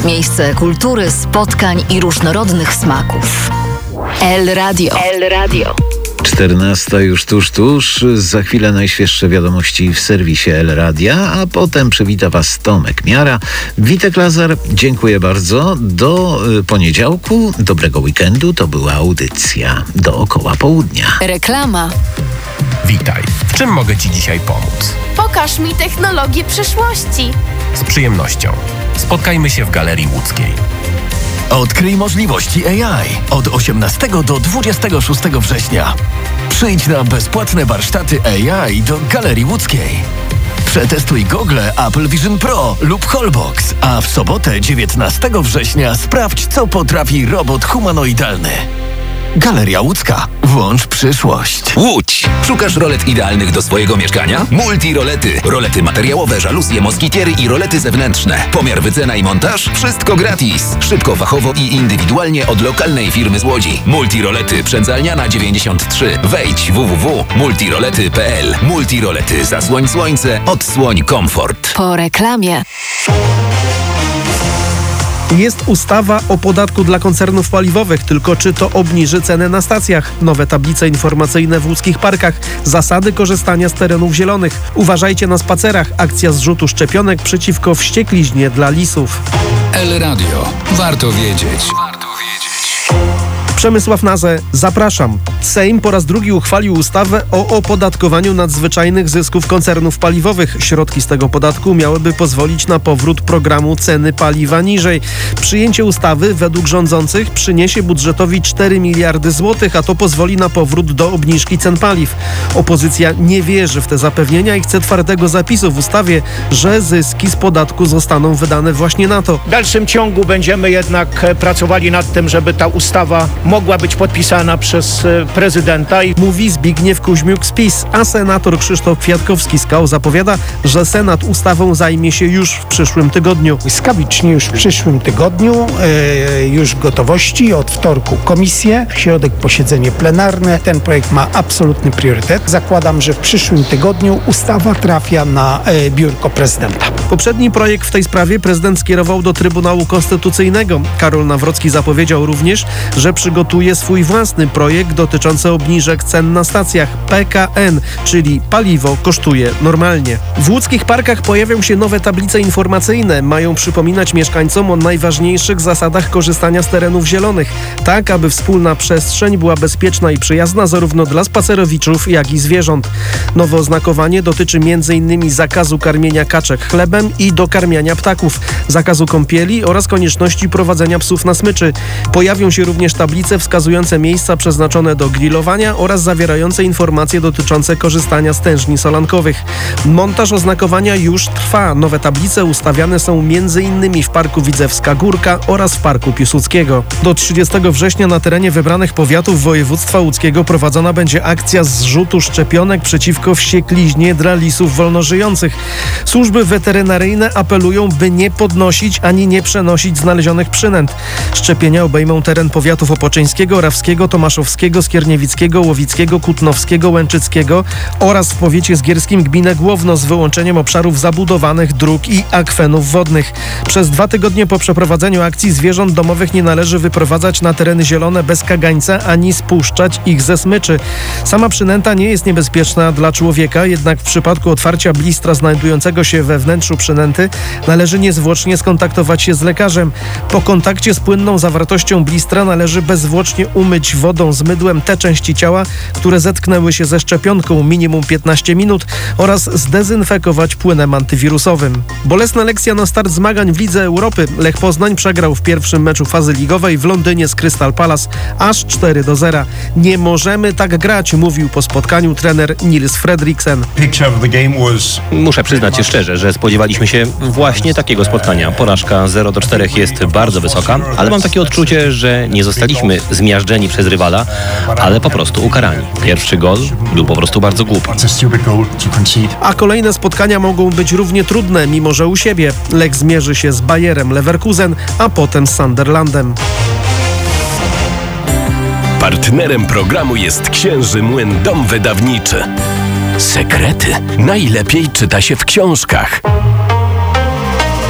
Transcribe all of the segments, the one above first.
Miejsce kultury, spotkań i różnorodnych smaków. El Radio. 14 już tuż. Za chwilę najświeższe wiadomości w serwisie El Radia, a potem przywita Was Tomek Miara. Witek Lazar, dziękuję bardzo. Do poniedziałku, dobrego weekendu. To była audycja Dookoła Południa. Reklama. Witaj. W czym mogę Ci dzisiaj pomóc? Pokaż mi technologię przyszłości. Z przyjemnością. Spotkajmy się w Galerii Łódzkiej. Odkryj możliwości AI od 18 do 26 września. Przyjdź na bezpłatne warsztaty AI do Galerii Łódzkiej. Przetestuj gogle Apple Vision Pro lub Holbox, a w sobotę 19 września sprawdź, co potrafi robot humanoidalny. Galeria Łódzka. Włącz przyszłość. Łódź! Szukasz rolet idealnych do swojego mieszkania? Multirolety. Rolety materiałowe, żaluzje, moskitiery i rolety zewnętrzne. Pomiar, wycena i montaż? Wszystko gratis. Szybko, fachowo i indywidualnie od lokalnej firmy z Łodzi. Multirolety. Przędzalniana 93. Wejdź www.multirolety.pl. Multirolety. Zasłoń słońce, odsłoń komfort. Po reklamie. Jest ustawa o podatku dla koncernów paliwowych, tylko czy to obniży cenę na stacjach? Nowe tablice informacyjne w łódzkich parkach, zasady korzystania z terenów zielonych. Uważajcie na spacerach, akcja zrzutu szczepionek przeciwko wściekliźnie dla lisów. El Radio. Warto wiedzieć. Przemysław Nazę, zapraszam. Sejm po raz drugi uchwalił ustawę o opodatkowaniu nadzwyczajnych zysków koncernów paliwowych. Środki z tego podatku miałyby pozwolić na powrót programu ceny paliwa niżej. Przyjęcie ustawy według rządzących przyniesie budżetowi 4 miliardy złotych, a to pozwoli na powrót do obniżki cen paliw. Opozycja nie wierzy w te zapewnienia i chce twardego zapisu w ustawie, że zyski z podatku zostaną wydane właśnie na to. W dalszym ciągu będziemy jednak pracowali nad tym, żeby ta ustawa mogła być podpisana przez prezydenta. Mówi Zbigniew Kuźmiuk z PiS, a senator Krzysztof Kwiatkowski z KO zapowiada, że Senat ustawą zajmie się już w przyszłym tygodniu. Błyskawicznie już w przyszłym tygodniu, już gotowości, od wtorku komisje, w środek posiedzenie plenarne. Ten projekt ma absolutny priorytet. Zakładam, że w przyszłym tygodniu ustawa trafia na biurko prezydenta. Poprzedni projekt w tej sprawie prezydent skierował do Trybunału Konstytucyjnego. Karol Nawrocki zapowiedział również, że przygotuje swój własny projekt dotyczący obniżek cen na stacjach PKN, czyli paliwo kosztuje normalnie. W łódzkich parkach pojawią się nowe tablice informacyjne. Mają przypominać mieszkańcom o najważniejszych zasadach korzystania z terenów zielonych, tak aby wspólna przestrzeń była bezpieczna i przyjazna zarówno dla spacerowiczów, jak i zwierząt. Nowe oznakowanie dotyczy m.in. zakazu karmienia kaczek chlebem i dokarmiania ptaków, zakazu kąpieli oraz konieczności prowadzenia psów na smyczy. Pojawią się również tablice wskazujące miejsca przeznaczone do grillowania oraz zawierające informacje dotyczące korzystania z tężni solankowych. Montaż oznakowania już trwa. Nowe tablice ustawiane są m.in. w Parku Widzewska Górka oraz w Parku Piłsudskiego. Do 30 września na terenie wybranych powiatów województwa łódzkiego prowadzona będzie akcja zrzutu szczepionek przeciwko wściekliźnie dla lisów wolnożyjących. Służby weterynaryjne apelują, by nie podnosić ani nie przenosić znalezionych przynęt. Szczepienia obejmą teren powiatów opoczyńskiego, rawskiego, tomaszowskiego, skierniewickiego, łowickiego, kutnowskiego, łęczyckiego oraz w powiecie zgierskim gminę Głowno z wyłączeniem obszarów zabudowanych, dróg i akwenów wodnych. Przez 2 tygodnie po przeprowadzeniu akcji zwierząt domowych nie należy wyprowadzać na tereny zielone bez kagańca ani spuszczać ich ze smyczy. Sama przynęta nie jest niebezpieczna dla człowieka, jednak w przypadku otwarcia blistra znajdującego się we wnętrzu przynęty należy niezwłocznie skontaktować się z lekarzem. Po kontakcie z płynną zawartością blistra należy bezzwłocznie umyć wodą z mydłem te części ciała, które zetknęły się ze szczepionką minimum 15 minut oraz zdezynfekować płynem antywirusowym. Bolesna lekcja na start zmagań w Lidze Europy. Lech Poznań przegrał w pierwszym meczu fazy ligowej w Londynie z Crystal Palace aż 4-0. Nie możemy tak grać, mówił po spotkaniu trener Nils Fredriksen. Muszę przyznać się szczerze, że spodziewaliśmy się właśnie takiego spotkania. Porażka 0-4 jest bardzo wysoka, ale mam takie odczucie, że nie zostaliśmy zmiażdżeni przez rywala, ale po prostu ukarani. Pierwszy gol był po prostu bardzo głupi. A kolejne spotkania mogą być równie trudne, mimo że u siebie. Lech zmierzy się z Bayerem Leverkusen, a potem z Sunderlandem. Partnerem programu jest Księży Młyn Dom Wydawniczy. Sekrety najlepiej czyta się w książkach.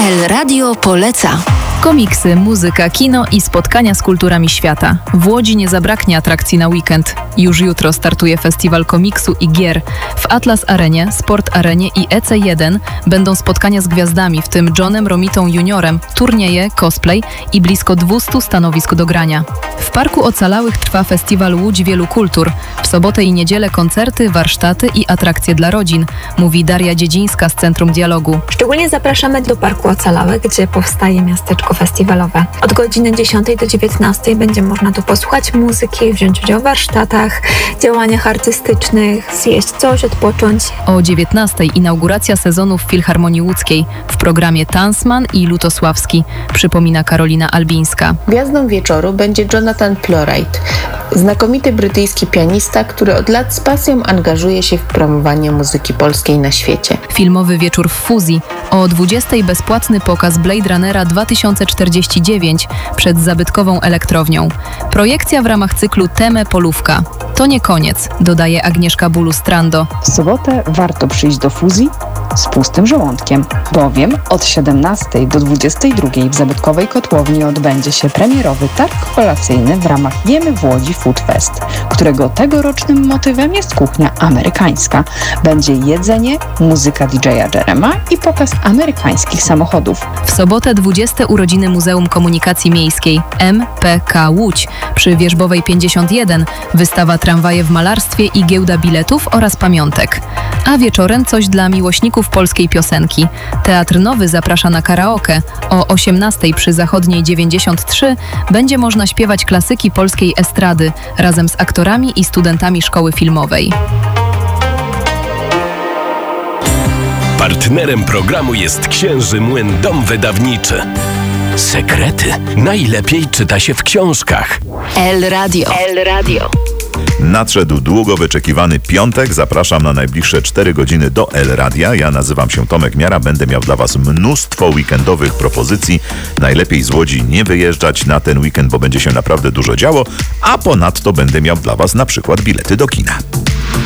El Radio poleca. Komiksy, muzyka, kino i spotkania z kulturami świata. W Łodzi nie zabraknie atrakcji na weekend. Już jutro startuje Festiwal Komiksu i Gier. W Atlas Arenie, Sport Arenie i EC1 będą spotkania z gwiazdami, w tym Johnem Romitą Juniorem, turnieje, cosplay i blisko 200 stanowisk do grania. W Parku Ocalałych trwa Festiwal Łódź Wielu Kultur. W sobotę i niedzielę koncerty, warsztaty i atrakcje dla rodzin, mówi Daria Dziedzińska z Centrum Dialogu. Szczególnie zapraszamy do Parku Ocalałych, gdzie powstaje miasteczko festiwalowe. Od godziny 10 do 19 będzie można tu posłuchać muzyki, wziąć udział w warsztatach, działaniach artystycznych, zjeść coś, odpocząć. O 19 inauguracja sezonu w Filharmonii Łódzkiej. W programie Tansman i Lutosławski, przypomina Karolina Albińska. Gwiazdą wieczoru będzie Jonathan Plowright, znakomity brytyjski pianista, który od lat z pasją angażuje się w promowanie muzyki polskiej na świecie. Filmowy wieczór w Fuzji. O 20 bezpłatny pokaz Blade Runnera 2049 przed zabytkową elektrownią. Projekcja w ramach cyklu Teme Polówka. To nie koniec, dodaje Agnieszka Bulu-Strando. W sobotę warto przyjść do Fuzji z pustym żołądkiem, bowiem od 17 do 22 w zabytkowej kotłowni odbędzie się premierowy targ kolacyjny w ramach Jemy w Łodzi Food Fest, którego tegorocznym motywem jest kuchnia amerykańska. Będzie jedzenie, muzyka DJ-a Jerema i pokaz amerykańskich samochodów. W sobotę 20 urodziny Muzeum Komunikacji Miejskiej MPK Łódź przy Wierzbowej 51, wystawa Tramwaje w malarstwie i giełda biletów oraz pamiątek. A wieczorem coś dla miłośników polskiej piosenki. Teatr Nowy zaprasza na karaoke. O 18 przy Zachodniej 93 będzie można śpiewać klasyki polskiej estrady razem z aktorami i studentami szkoły filmowej. Partnerem programu jest Księży Młyn Dom Wydawniczy. Sekrety najlepiej czyta się w książkach. El Radio. El Radio. Nadszedł długo wyczekiwany piątek. Zapraszam na najbliższe 4 godziny do El Radia. Ja nazywam się Tomek Miara. Będę miał dla Was mnóstwo weekendowych propozycji. Najlepiej z Łodzi nie wyjeżdżać na ten weekend, bo będzie się naprawdę dużo działo. A ponadto będę miał dla Was na przykład bilety do kina.